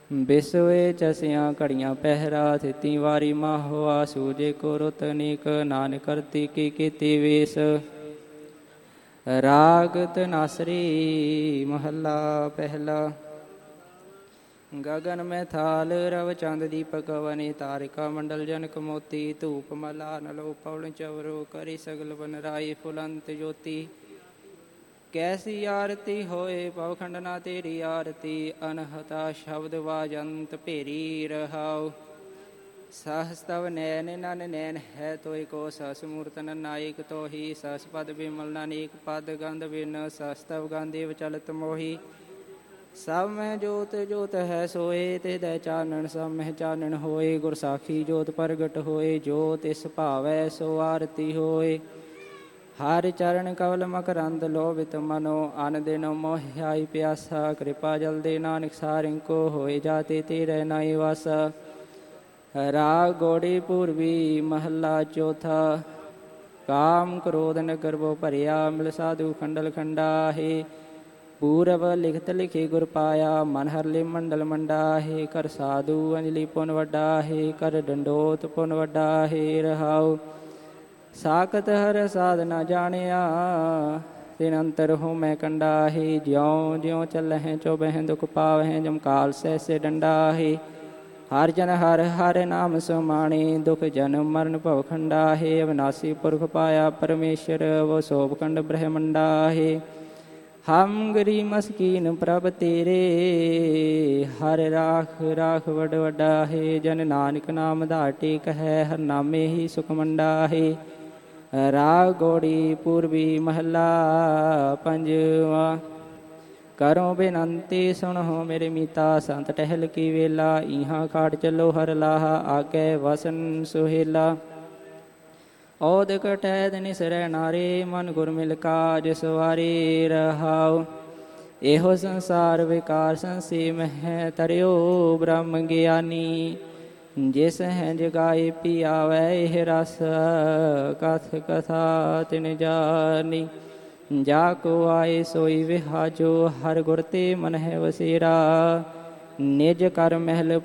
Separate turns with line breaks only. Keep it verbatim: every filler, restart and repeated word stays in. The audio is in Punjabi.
ਬਿਸਵੇ ਚਸਿਆਂ ਘੜੀਆਂ ਪਹਿਰਾ ਥਿਤੀ ਵਾਰੀ ਮਾਹਵਾ ਸੂਜੇ ਕੋ ਰੁਤ ਅਨੇਕ ਨਾਨਕ ਕਰਤੀ ਕੀ ਕੀਤੀ ਵੇਸ। ਰਾਗ ਧਨਾਸਰੀ ਮਹੱਲਾ ਪਹਿਲਾ। ਗਗਨ ਮੈਂ ਥਾਲ ਰਵ ਚੰਦ ਦੀਪਕ ਵਨੇ ਤਾਰਿਕਾ ਮੰਡਲ ਜਨਕ ਮੋਤੀ ਧੂਪ ਮਲਾ ਨਲੋ ਪਵਨ ਚਵਰੋ ਕਰੀ ਸਗਲ ਬਨ ਰਾਈ ਫੁਲੰਤ ਜੋਤੀ। ਕੈਸੀ ਆਰਤੀ ਹੋਏ ਪਵਖੰਡ ਨਾ ਤੇਰੀ ਆਰਤੀ ਅਨਹਤਾ ਸ਼ਬਦ ਵਾਜੰਤ ਭੇਰੀ ਰਹਾਉ। ਸਹਸਤਵ ਨੈਨ ਨਨ ਨੈਨ ਹੈ ਤੋਇ ਕੋ ਸਸ ਮੂਰਤ ਨਾਇਕ ਤੋਹੀ ਸਸ ਪਦ ਬਿਮਲ ਨਾਨੇਕ ਪਦ ਗੰਧ ਬਿਨ ਸਸਤਵ ਗਾਂਧੀ ਚਲਤ ਮੋਹੀ। ਸਭ ਮਹਿ ਜੋਤ ਜੋਤ ਹੈ ਸੋਏ ਤੇ ਦੈ ਚਾਨਣ ਸਭ ਮਹਿ ਚਾਨਣ ਹੋਏ। ਗੁਰ ਸਾਖੀ ਜੋਤ ਪ੍ਰਗਟ ਹੋਏ ਜੋ ਤਿਸ ਭਾਵੈ ਸੋ ਆਰਤੀ ਹੋਏ। ਹਰਿ ਚਰਨ ਕਵਲ ਮਕਰੰਦ ਲੋਭਿਤ ਮਨੋ ਅਨ ਦਿਨ ਮੋਹਿਆਈ ਪਿਆਸਾ। ਕਿਰਪਾ ਜਲ ਦੇ ਨਾਨਕ ਸਾਰਿੰ ਕੋ ਹੋਏ ਜਾਤੇ ਤੇਰੇ ਨਾਈ ਵਾਸਾ। ਰਾਗ ਗੌੜੀ ਪੂਰਬੀ ਮਹੱਲਾ ਚੌਥਾ। ਕਾਮ ਕ੍ਰੋਧ ਨਗਰ ਬੋ ਭਰਿਆ ਮਿਲ ਸਾਧੂ ਖੰਡਲ ਖੰਡਾਹੇ। ਪੂਰਵ ਲਿਖਤ ਲਿਖੇ ਗੁਰ ਪਾਇਆ ਮਨ ਹਰਲੇ ਮੰਡਲ ਮੰਡਾਹੇ। ਕਰ ਸਾਧੂ ਅੰਜਲੀ ਪੁਨ ਵੱਡਾਹੇ ਕਰ ਡੰਡੋਤ ਪੁਨ ਵੱਡਾਹੇ ਰਹਾਉ। ਸਾਖਤ ਹਰ ਸਾਧ ਨਾ ਜਾਣਿਆ ਤਿਨ ਅੰਤਰ ਹੋ ਮੈਂ ਕੰਡਾਹੇ। ਜਿਉ ਜਿਉ ਚੱਲਹਿ ਚੋਬਹਿ ਦੁਖ ਪਾਵਹਿ ਜਮ ਕਾਲ ਸਹਿਸੇ ਡੰਡਾਹੇ। ਹਰ ਜਨ ਹਰ ਹਰ ਨਾਮ ਸਮਾਣੇ ਦੁਖ ਜਨਮ ਮਰਨ ਭਵ ਖੰਡਾਹੇ। ਅਵਿਨਾਸੀ ਪੁਰਖ ਪਾਇਆ ਪਰਮੇਸ਼ਰ ਵੋ ਸੋਭਖੰਡ ਬ੍ਰਹਮੰਡਾਹੇ। ਹਮ ਗਰੀ ਮਸਕੀਨ ਪ੍ਰਭ ਤੇਰੇ ਹਰ ਰਾਖ ਰਾਖ ਵਡ ਵੱਡਾਹੇ। ਜਨ ਨਾਨਕ ਨਾਮ ਆਧਾਰ ਟੇਕ ਹੈ ਹਰ ਨਾਮੇ ਹੀ ਸੁਖ ਮੰਡਾਹੇ। ਰਾਗ ਗੌੜੀ ਪੂਰਬੀ ਮਹੱਲਾ ਪੰਜਵਾ। ਕਰੋ ਬੇਨੰਤੀ ਸੁਣੋ ਮੇਰੇ ਮੀਤਾ ਸੰਤ ਟਹਿਲ ਕੀ ਵੇਲਾ। ਇਹਾਂ ਖਾਟ ਚੱਲੋ ਹਰ ਲਾਹਾ ਆਗੇ ਵਸਨ ਸੁਹੇਲਾ। ਔਦ ਕਟੈਦ ਨਿਸਰੈ ਨਾਰੇ ਮਨ ਗੁਰ ਮਿਲ ਕਾਜ ਸਵਾਰੇ ਰਹਾਉ। ਇਹੋ ਸੰਸਾਰ ਵਿਕਾਰ ਸੰਸੇ ਮਹਿ ਤਰਿਓ ਬ੍ਰਹਮ ਗਿਆਨੀ। ਜਿਸ ਹੈ ਜਗਾਏ ਪੀ ਆਵੈ ਇਹ ਰਸ ਕਥ ਕਥਾ ਤਿਨ ਜਾਨੀ। ਜਾ ਕੋ ਆਏ ਸੋਈ ਵਿਹਾਜੋ ਹਰ ਗੁਰ ਤੇ ਮਨ ਹੈ ਵਸੇਰਾ। ਨਿਜ ਕਰ ਮਹਿਲ